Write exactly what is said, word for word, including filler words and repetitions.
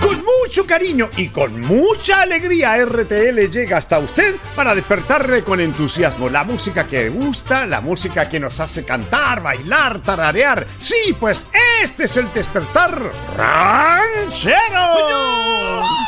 Con mucho cariño y con mucha alegría, R T L llega hasta usted para despertarle con entusiasmo la música que gusta, la música que nos hace cantar, bailar, tararear. Sí, pues este es el despertar ranchero.